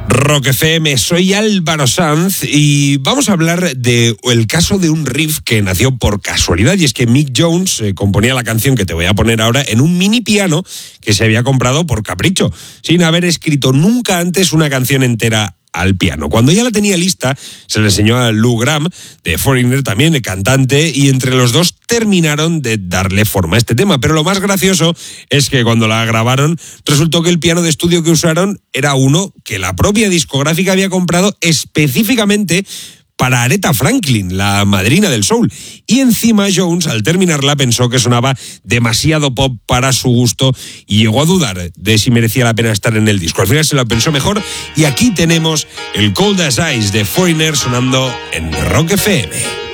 Rock FM, soy Álvaro Sanz y vamos a hablar del caso de un riff que nació por casualidad, y es que Mick Jones componía la canción que te voy a poner ahora en un mini piano que se había comprado por capricho, sin haber escrito nunca antes una canción entera al piano. Cuando ya la tenía lista, se le enseñó a Lou Gramm, de Foreigner también, el cantante, y entre los dos terminaron de darle forma a este tema. Pero lo más gracioso es que cuando la grabaron, resultó que el piano de estudio que usaron era uno que la propia discográfica había comprado específicamente para Aretha Franklin, la madrina del soul. Y encima Jones, al terminarla, pensó que sonaba demasiado pop para su gusto y llegó a dudar de si merecía la pena estar en el disco. Al final se lo pensó mejor y aquí tenemos el Cold as Ice de Foreigner sonando en Rock FM.